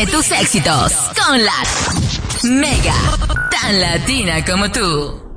Vive tus éxitos con la Mega, tan latina como tú.